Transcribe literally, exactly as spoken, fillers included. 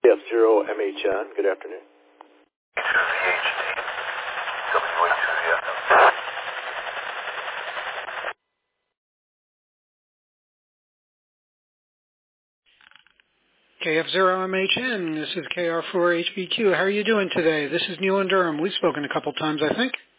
K F zero M H N, good afternoon. K F zero M H N, this is K R four H B Q. How are you doing today? This is Neil in Durham. We've spoken a couple times, I think.